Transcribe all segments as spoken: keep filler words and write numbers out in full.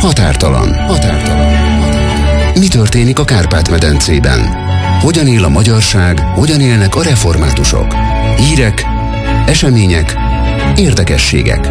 Határtalan. Határtalan. Mi történik a Kárpát-medencében? Hogyan él a magyarság, hogyan élnek a reformátusok? Hírek, események, érdekességek.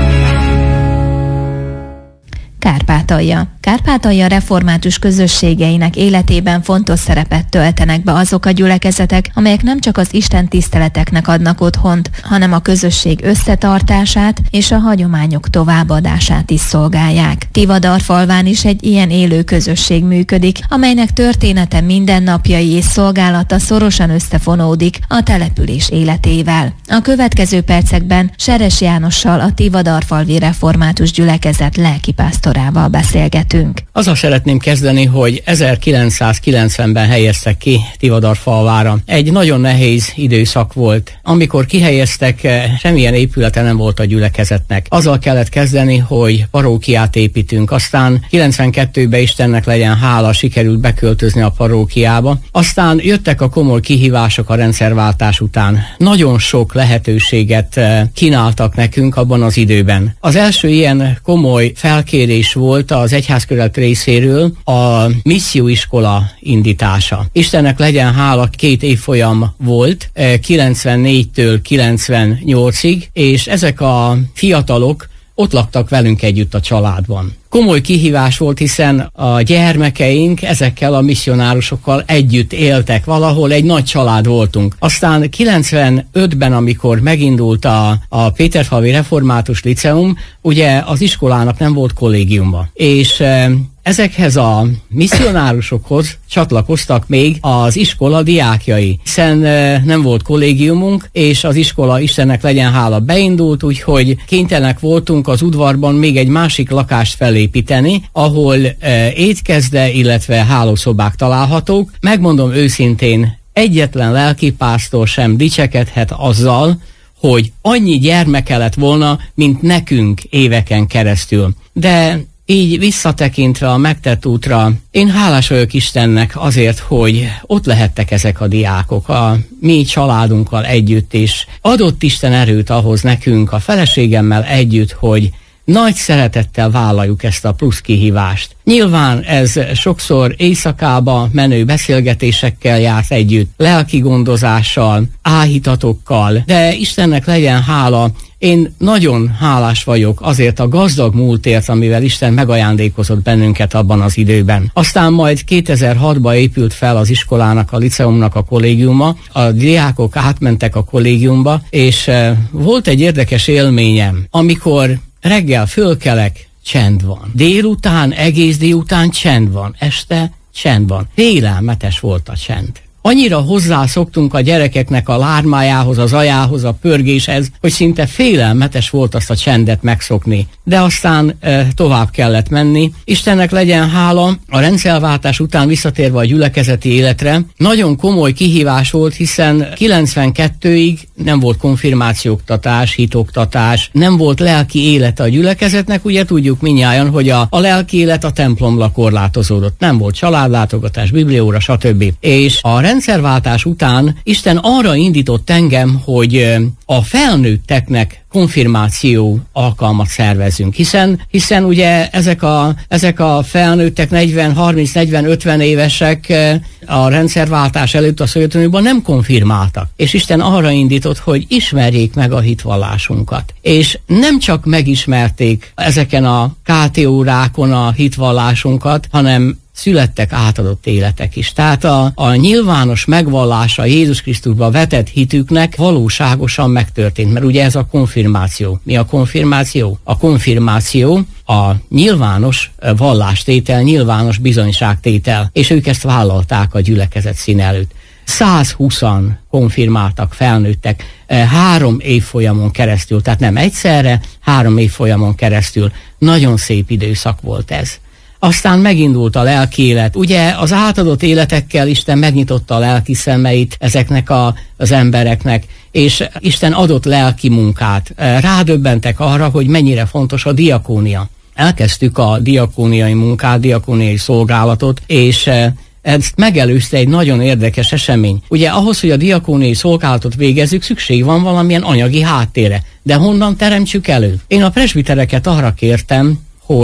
Kárpátalja. Kárpátalja református közösségeinek életében fontos szerepet töltenek be azok a gyülekezetek, amelyek nem csak az Isten tiszteleteknek adnak otthont, hanem a közösség összetartását és a hagyományok továbbadását is szolgálják. Tivadarfalván is egy ilyen élő közösség működik, amelynek története mindennapjai és szolgálata szorosan összefonódik a település életével. A következő percekben Seres Jánossal, a Tivadarfalvi Református Gyülekezet lelkipásztorával beszélgetünk. Azzal szeretném kezdeni, hogy ezerkilencszázkilencvenben helyeztek ki Tivadarfalvára. Egy nagyon nehéz időszak volt. Amikor kihelyeztek, semmilyen épülete nem volt a gyülekezetnek. Azzal kellett kezdeni, hogy parókiát építünk. Aztán kilencvenkettőben Istennek legyen hála, sikerült beköltözni a parókiába. Aztán jöttek a komoly kihívások a rendszerváltás után. Nagyon sok lehetőséget kínáltak nekünk abban az időben. Az első ilyen komoly felkérés volt az egyházközlet részéről a misszióiskola indítása. Istennek legyen hála, két évfolyam volt, kilencvennégytől kilencvennyolcig, és ezek a fiatalok ott laktak velünk együtt a családban. Komoly kihívás volt, hiszen a gyermekeink ezekkel a misszionárusokkal együtt éltek, valahol egy nagy család voltunk. Aztán kilencvenötben, amikor megindult a, a Péterfalvi Református Liceum, ugye az iskolának nem volt kollégiuma. És e, ezekhez a misszionárusokhoz csatlakoztak még az iskola diákjai, hiszen e, nem volt kollégiumunk, és az iskola, Istennek legyen hála, beindult, úgyhogy kénytelenek voltunk az udvarban még egy másik lakást felé építeni, ahol e, étkezde, illetve hálószobák találhatók. Megmondom őszintén, egyetlen lelkipásztor sem dicsekedhet azzal, hogy annyi gyermeke lett volna, mint nekünk éveken keresztül. De így visszatekintve a megtett útra, én hálás vagyok Istennek azért, hogy ott lehettek ezek a diákok, a mi családunkkal együtt is. Adott Isten erőt ahhoz nekünk, a feleségemmel együtt, hogy nagy szeretettel vállaljuk ezt a plusz kihívást. Nyilván ez sokszor éjszakába menő beszélgetésekkel járt együtt, lelki gondozással, áhítatokkal, de Istennek legyen hála, én nagyon hálás vagyok azért a gazdag múltért, amivel Isten megajándékozott bennünket abban az időben. Aztán majd kétezer-hatban épült fel az iskolának, a liceumnak a kollégiuma, a diákok átmentek a kollégiumba, és volt egy érdekes élményem, amikor reggel fölkelek, csend van. Délután, egész délután csend van. Este csend van. Félelmetes volt a csend. Annyira hozzászoktunk a gyerekeknek a lármájához, az ajához, a pörgéshez, hogy szinte félelmetes volt azt a csendet megszokni. De aztán e, tovább kellett menni. Istennek legyen hála, a rendszerváltás után visszatérve a gyülekezeti életre, nagyon komoly kihívás volt, hiszen kilencvenkettőig nem volt konfirmációoktatás, hitoktatás, nem volt lelki élete a gyülekezetnek, ugye tudjuk mindnyájan, hogy a, a lelki élet a templomra korlátozódott. Nem volt családlátogatás, biblióra, stb. És a rendszerváltás után Isten arra indított engem, hogy a felnőtteknek konfirmáció alkalmat szervezünk, hiszen, hiszen ugye ezek a, ezek a felnőttek negyven, harminc, negyven, ötven évesek a rendszerváltás előtt a Szovjetunióban nem konfirmáltak. És Isten arra indított, hogy ismerjék meg a hitvallásunkat. És nem csak megismerték ezeken a ká té órákon a hitvallásunkat, hanem születtek átadott életek is. Tehát a, a nyilvános megvallása Jézus Krisztusba vetett hitüknek valóságosan megtörtént, mert ugye ez a konfirmáció. Mi a konfirmáció? A konfirmáció a nyilvános vallástétel, nyilvános bizonyságtétel, és ők ezt vállalták a gyülekezet szín előtt. százhúszan konfirmáltak, felnőttek három évfolyamon keresztül, tehát nem egyszerre, három évfolyamon keresztül. Nagyon szép időszak volt ez. Aztán megindult a lelki élet. Ugye az átadott életekkel Isten megnyitotta a lelki szemeit ezeknek a, az embereknek, és Isten adott lelki munkát. Rádöbbentek arra, hogy mennyire fontos a diakónia. Elkezdtük a diakóniai munkát, diakóniai szolgálatot, és ezt megelőzte egy nagyon érdekes esemény. Ugye ahhoz, hogy a diakóniai szolgálatot végezzük, szükség van valamilyen anyagi háttérre. De honnan teremtsük elő? Én a presbitereket arra kértem, hogy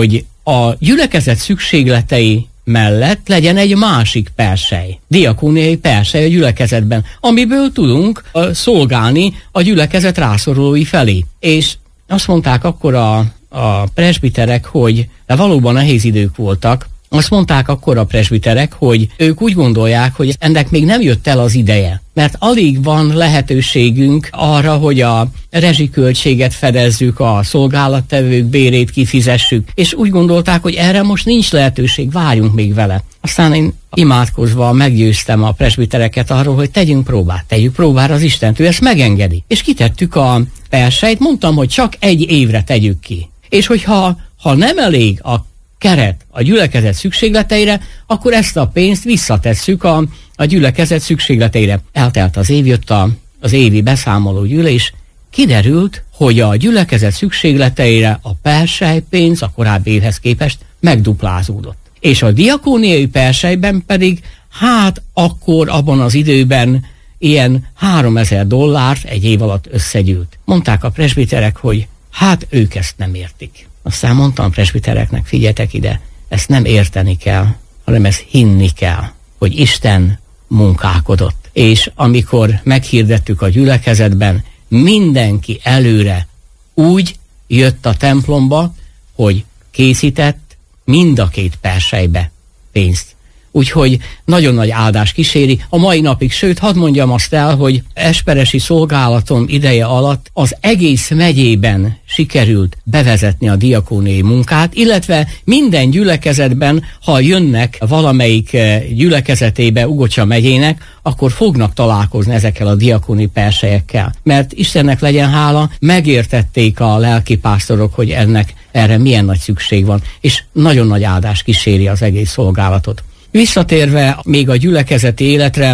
a gyülekezet szükségletei mellett legyen egy másik persely, diakóniai persely a gyülekezetben, amiből tudunk uh, szolgálni a gyülekezet rászorulói felé. És azt mondták akkor a, a presbiterek, hogy de valóban nehéz idők voltak, azt mondták akkor a presbiterek, hogy ők úgy gondolják, hogy ennek még nem jött el az ideje, mert alig van lehetőségünk arra, hogy a rezsiköltséget fedezzük, a szolgálattevők bérét kifizessük, és úgy gondolták, hogy erre most nincs lehetőség, várjunk még vele. Aztán én imádkozva meggyőztem a presbitereket arról, hogy tegyünk próbát, tegyük próbára az Istent, ő ezt megengedi. És kitettük a perseit, mondtam, hogy csak egy évre tegyük ki. És hogyha ha nem elég a keret a gyülekezet szükségleteire, akkor ezt a pénzt visszatesszük a, a gyülekezet szükségleteire. Eltelt az év, jött a, az évi beszámoló gyűlés, kiderült, hogy a gyülekezet szükségleteire a perselypénz a korábbi évhez képest megduplázódott. És a diakóniai perselyben pedig, hát akkor abban az időben ilyen háromezer dollárt egy év alatt összegyűlt. Mondták a presbiterek, hogy hát ők ezt nem értik. Aztán mondtam a presbitereknek, figyeljetek ide, ezt nem érteni kell, hanem ezt hinni kell, hogy Isten munkálkodott. És amikor meghirdettük a gyülekezetben, mindenki előre úgy jött a templomba, hogy készített mind a két perselybe pénzt. Úgyhogy nagyon nagy áldás kíséri a mai napig, sőt, hadd mondjam azt el, hogy esperesi szolgálatom ideje alatt az egész megyében sikerült bevezetni a diakóniai munkát, illetve minden gyülekezetben, ha jönnek valamelyik gyülekezetébe Ugocsa megyének, akkor fognak találkozni ezekkel a diakóni perselyekkel. Mert Istennek legyen hála, megértették a lelkipásztorok, hogy ennek erre milyen nagy szükség van, és nagyon nagy áldás kíséri az egész szolgálatot. Visszatérve még a gyülekezeti életre,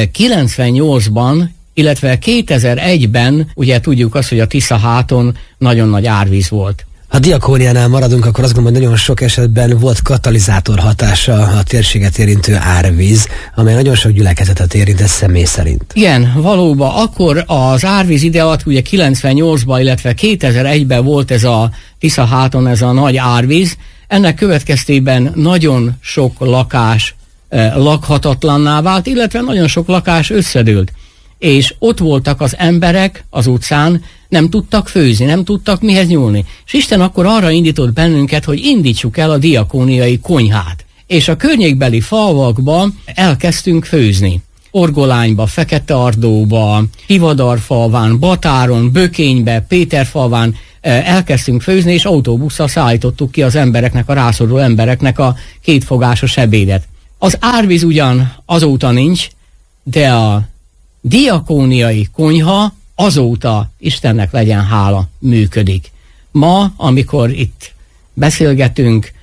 kilencvennyolcban, illetve kétezer-egyben, ugye tudjuk azt, hogy a Tiszaháton nagyon nagy árvíz volt. Ha diakóniánál maradunk, akkor azt gondolom, hogy nagyon sok esetben volt katalizátor hatása a térséget érintő árvíz, amely nagyon sok gyülekezetet érint, ez személy szerint. Igen, valóban. Akkor az árvíz ide alatt, ugye kilencvennyolcban, illetve kétezer-egyben volt ez a Tiszaháton, ez a nagy árvíz. Ennek következtében nagyon sok lakás eh, lakhatatlanná vált, illetve nagyon sok lakás összedőlt. És ott voltak az emberek az utcán, nem tudtak főzni, nem tudtak mihez nyúlni. És Isten akkor arra indított bennünket, hogy indítsuk el a diakóniai konyhát. És a környékbeli falvakba elkezdtünk főzni. Orgolányba, Feketeardóba, Hivadarfalván, Batáron, Bökénybe, Péterfalván elkezdtünk főzni, és autóbusszal szállítottuk ki az embereknek, a rászoruló embereknek a kétfogásos ebédet. Az árvíz ugyan azóta nincs, de a diakóniai konyha azóta, Istennek legyen hála, működik. Ma, amikor itt beszélgetünk,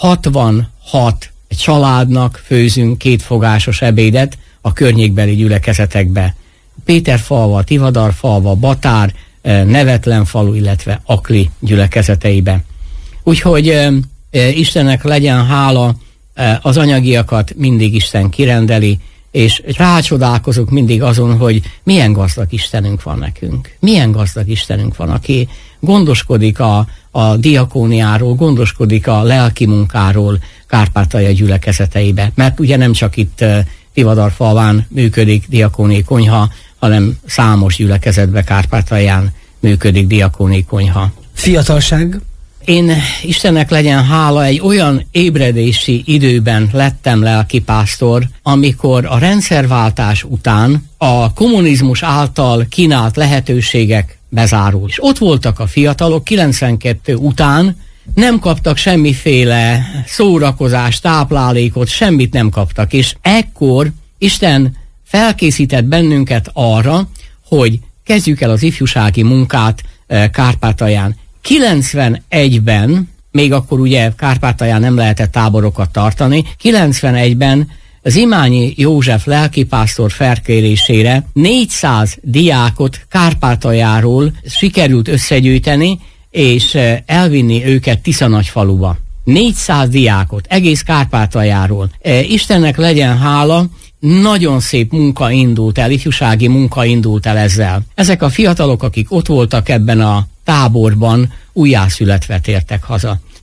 hatvanhat családnak főzünk kétfogásos ebédet a környékbeli gyülekezetekbe. Péterfalva, Tivadarfalva, Batár, Nevetlenfalu, illetve Akli gyülekezeteibe. Úgyhogy e, e, Istennek legyen hála, e, az anyagiakat mindig Isten kirendeli, és rácsodálkozok mindig azon, hogy milyen gazdag Istenünk van nekünk. Milyen gazdag Istenünk van, aki gondoskodik a, a diakóniáról, gondoskodik a lelki munkáról Kárpátalja gyülekezeteibe. Mert ugye nem csak itt e, Tivadarfalván működik diakóniai konyha, hanem számos gyülekezetbe Kárpátalján működik diakóniai konyha. Fiatalság? Én, Istennek legyen hála, egy olyan ébredési időben lettem lelkipásztor, amikor a rendszerváltás után a kommunizmus által kínált lehetőségek bezárul. És ott voltak a fiatalok, kilencvenkettő után nem kaptak semmiféle szórakozást, táplálékot, semmit nem kaptak, és ekkor Isten felkészített bennünket arra, hogy kezdjük el az ifjúsági munkát Kárpátalján. kilencvenegyben, még akkor ugye Kárpátalján nem lehetett táborokat tartani, kilencvenegyben Zimányi József lelkipásztor felkérésére négyszáz diákot Kárpátaljáról sikerült összegyűjteni, és elvinni őket Tiszanagyfaluba. négyszáz diákot, egész Kárpátaljáról. Istennek legyen hála, nagyon szép munka indult el, ifjúsági munka indult el ezzel. Ezek a fiatalok, akik ott voltak ebben a táborban, újjászületve tértek haza.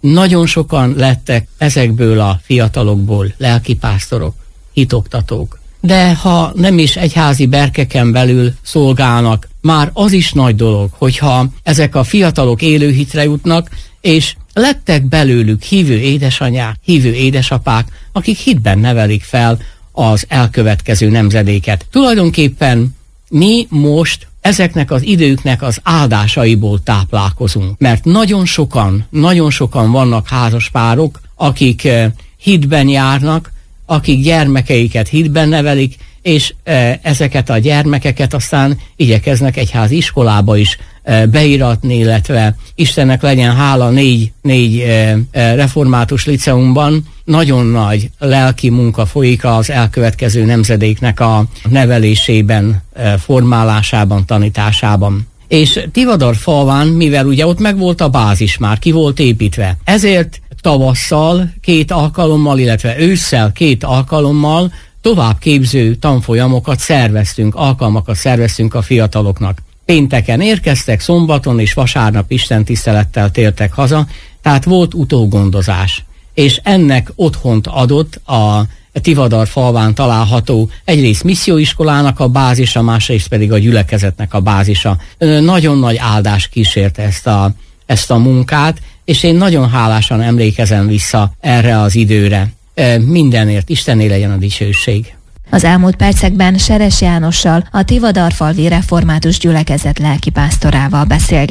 nagyon sokan lettek ezekből a fiatalokból lelkipásztorok, hitoktatók. De ha nem is egyházi berkeken belül szolgálnak, már az is nagy dolog, hogyha ezek a fiatalok élőhitre jutnak, és lettek belőlük hívő édesanyák, hívő édesapák, akik hitben nevelik fel az elkövetkező nemzedéket. Tulajdonképpen mi most ezeknek az időknek az áldásaiból táplálkozunk, mert nagyon sokan, nagyon sokan vannak házaspárok, akik hitben járnak, akik gyermekeiket hitben nevelik, és e, ezeket a gyermekeket aztán igyekeznek egyházi iskolába is e, beíratni, illetve Istennek legyen hála, négy, négy e, e, református liceumban nagyon nagy lelki munka folyik az elkövetkező nemzedéknek a nevelésében, e, formálásában, tanításában. És Tivadar-Falván, mivel ugye ott meg volt a bázis már, ki volt építve, ezért tavasszal két alkalommal, illetve ősszel két alkalommal továbbképző tanfolyamokat szerveztünk, alkalmakat szerveztünk a fiataloknak. Pénteken érkeztek, szombaton és vasárnap istentisztelettel tértek haza, tehát volt utógondozás. És ennek otthont adott a Tivadar-Falván található egyrészt misszióiskolának a bázisa, másrészt pedig a gyülekezetnek a bázisa. Nagyon nagy áldás kísérte ezt a, ezt a munkát, és én nagyon hálásan emlékezem vissza erre az időre. Mindenért Istenné legyen a dicsőség. Az elmúlt percekben Seres Jánossal, a Tivadar-falvi református gyülekezet lelkipásztorával beszélgetünk.